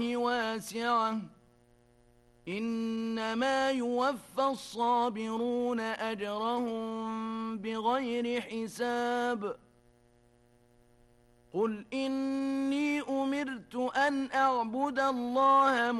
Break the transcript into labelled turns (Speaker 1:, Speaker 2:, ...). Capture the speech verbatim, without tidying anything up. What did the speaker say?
Speaker 1: واسعة إنما يوفى الصابرون أجرهم بغير حساب قل إني أمرت أن أعبد الله